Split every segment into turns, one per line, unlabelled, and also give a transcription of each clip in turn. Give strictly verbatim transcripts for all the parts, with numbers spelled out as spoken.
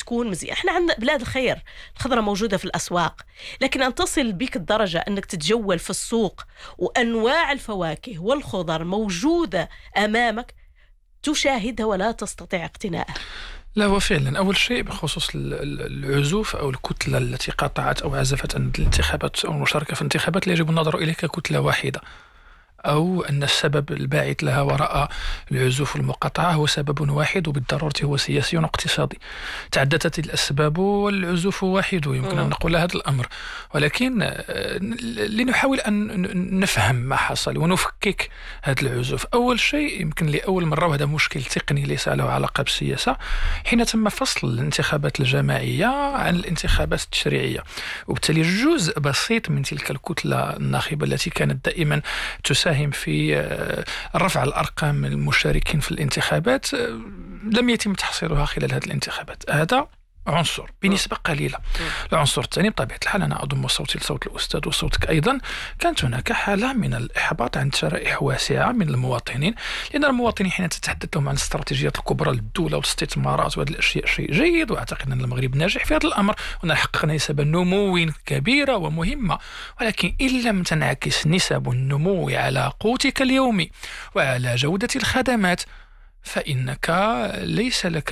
تكون مزيان. احنا عندنا بلاد الخير، الخضرة موجودة في الأسواق، لكن أن تصل بك الدرجة أنك تتجول في السوق وأنواع الفواكه والخضر موجودة أمامك تشاهدها ولا تستطيع اقتنائها.
لا، هو فعلا أول شيء بخصوص العزوف أو الكتلة التي قاطعت أو عزفت عن الانتخابات أو المشاركة في الانتخابات لا يجب النظر إليها ككتلة واحدة، أو أن السبب الباعث لها وراء العزوف والمقاطعة هو سبب واحد وبالضرورة هو سياسي واقتصادي. تعددت الأسباب والعزوف واحد، ويمكن أن نقول هذا الأمر، ولكن لنحاول أن نفهم ما حصل ونفكك هذا العزوف. أول شيء يمكن لأول مرة، وهذا مشكل تقني ليس له علاقة بالسياسة، حين تم فصل الانتخابات الجماعية عن الانتخابات التشريعية، وبالتالي جزء بسيط من تلك الكتلة الناخبة التي كانت دائما تساهم في رفع الأرقام المشاركين في الانتخابات لم يتم تحصيلها خلال هذه الانتخابات. هذا عنصر بنسبة قليلة. العنصر الثاني بطبيعة الحال أنا أضم صوتي لصوت الأستاذ وصوتك أيضا، كانت هناك حالة من الإحباط عند شرائح واسعة من المواطنين، لأن المواطنين حين تتحدث لهم عن الاستراتيجيات الكبرى للدولة والاستثمارات وهذه الأشياء شيء جيد، وأعتقد أن المغرب ناجح في هذا الأمر ونحقق نسب نمو كبيرة ومهمة، ولكن إن لم تنعكس نسب النمو على قوتك اليومي وعلى جودة الخدمات فإنك ليس لك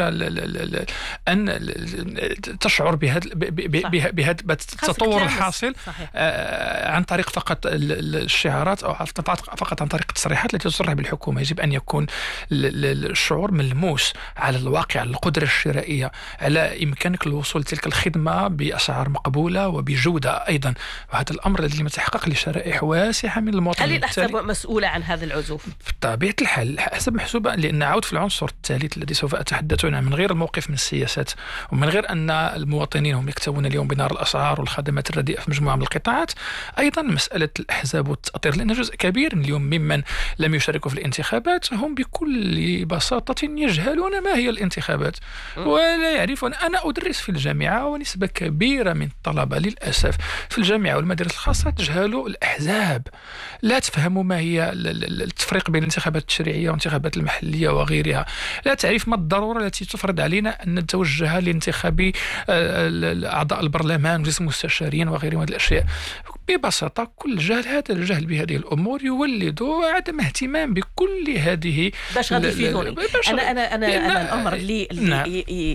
أن تشعر بهذا بهذا التطور الحاصل عن طريق فقط الشعارات أو فقط عن طريق التصريحات التي تصرح بالحكومة. يجب أن يكون الشعور ملموس على الواقع، على القدرة الشرائية، على إمكانك الوصول لتلك الخدمة بأسعار مقبولة وبجودة أيضا، وهذا الأمر الذي لم يتحقق لشرائح واسعة من المواطنين.
هل الأحزاب مسؤولة عن هذا العزوف؟
بطبيعة الحال الأحزاب محسوبة، لأن عود في العنصر الثالث الذي سوف أتحدث عنه، من غير الموقف من السياسات ومن غير أن المواطنين هم يكتوون اليوم بنار الأسعار والخدمات الرديئة في مجموعة من القطاعات، أيضا مسألة الأحزاب والتأطير، لأن جزء كبير اليوم ممن لم يشاركوا في الانتخابات هم بكل بساطة يجهلون ما هي الانتخابات ولا يعرفون. أنا أدرس في الجامعة ونسبة كبيرة من الطلبة للأسف في الجامعة والمدارس الخاصة تجهلوا الأحزاب، لا تفهموا ما هي التفريق بين الانتخابات التشريعية والانتخابات المحلية وغيرها، لا تعرف ما الضرورة التي تفرض علينا أن نتوجه لانتخاب أعضاء البرلمان وجلسة المستشارين وغيرها من الأشياء. ببساطة كل جهل، هذا الجهل بهذه الأمور يولد عدم اهتمام بكل هذه.
باش غادي يفيدوني أنا أنا أنا أنا الأمر اللي, اللي نعم.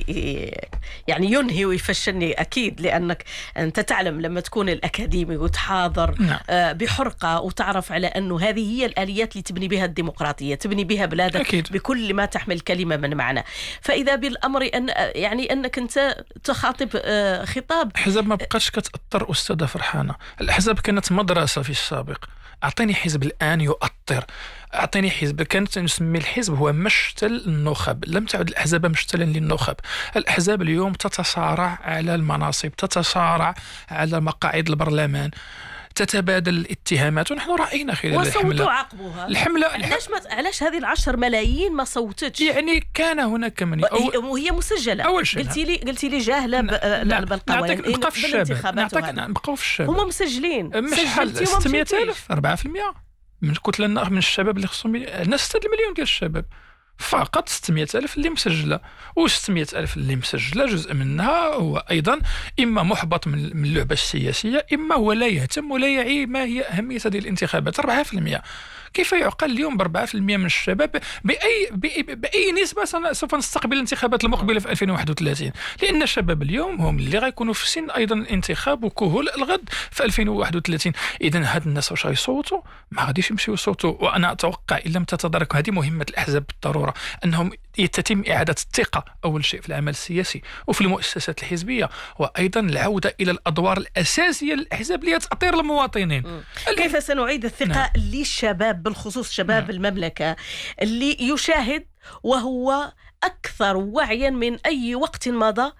يعني ينهي ويفشلني أكيد، لأنك أنت تعلم لما تكون الأكاديمي وتحاضر نعم. بحرقة وتعرف على أنه هذه هي الآليات اللي تبني بها الديمقراطية، تبني بها بلادك أكيد. بكل ما تحمل كلمة من معنى. فإذا بالأمر أن يعني أنك أنت تخاطب خطاب
حزب ما بقاش كتأثر أستاذة فرحانة. الأحزاب كانت مدرسة في السابق، أعطيني حزب الآن يؤطر، أعطيني حزب. كانت نسمي الحزب هو مشتل النخب، لم تعد الأحزاب مشتلا للنخب. الأحزاب اليوم تتصارع على المناصب، تتصارع على مقاعد البرلمان، تتبادل الاتهامات، ونحن رأينا خلال الحملة
وصوتوا عقبوها
الحملة
علاش ما علاش هذه العشر ملايين ما صوتتش؟
يعني كان هناك من
أو... وهي مسجلة. قلتي لي قلتي لي جاهلة بالقوانين بالانتخابات،
نبقاو في الشباب
هم مسجلين.
مش حل ستمائة ألف أربعة بالمئة من كتلة من الشباب اللي خصهم الناس ستة المليون ديال الشباب، فقط ستمائة ألف اللي مسجلة، و ستمائة ألف اللي مسجلة جزء منها هو أيضا إما محبط من اللعبة السياسية، إما هو لا يهتم ولا يعي ما هي أهمية هذه الانتخابات. أربعة بالمئة كيف يعقل اليوم بأربعة بالمئة من الشباب؟ بأي, بأي, بأي نسبة سوف نستقبل الانتخابات المقبلة في ألفين وواحد وثلاثين؟ لأن الشباب اليوم هم اللي غيكونوا في سن أيضا الانتخاب وكهول الغد في ألفين وواحد وثلاثين. إذن هاد الناس واش غيصوتوا؟ ما غاديش يمشيو يصوتوا. وأنا أتوقع إن لم تتدارك هذه مهمة الأحزاب بالضرورة، أنهم يتم إعادة الثقة أول شيء في العمل السياسي وفي المؤسسات الحزبية، وأيضا العودة إلى الأدوار الأساسية للأحزاب لتأطير المواطنين.
كيف سنعيد الثقة نعم. للشباب بالخصوص شباب نعم. المملكة اللي يشاهد وهو أكثر وعيا من أي وقت مضى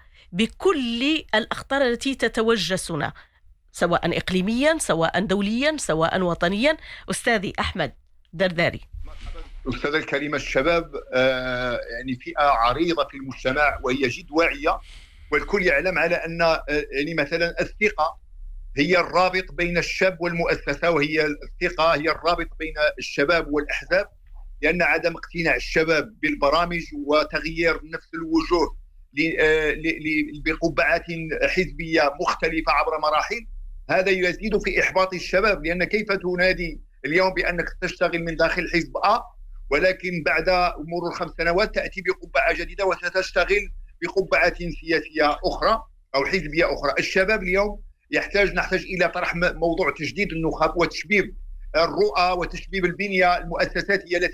بكل الأخطار التي تتوجسنا سواء إقليميا سواء دوليا سواء وطنيا. أستاذي أحمد درداري.
أستاذ الكريمة، الشباب آه يعني فئة عريضة في المجتمع وهي جد واعية، والكل يعلم على أن آه يعني مثلا الثقة هي الرابط بين الشاب والمؤسسة، وهي الثقة هي الرابط بين الشباب والأحزاب، لأن عدم اقتناع الشباب بالبرامج وتغيير نفس الوجوه بقبعات حزبية مختلفة عبر مراحل، هذا يزيد في إحباط الشباب. لأن كيف تنادي اليوم بأنك تشتغل من داخل حزب أ، ولكن بعد مرور الخمس سنوات تأتي بقبعة جديدة وتشتغل بقبعة سياسية أخرى أو حزبية أخرى. الشباب اليوم يحتاج نحتاج إلى طرح موضوع تجديد النخب وتشبيب الرؤى وتشبيب البنية المؤسساتية التي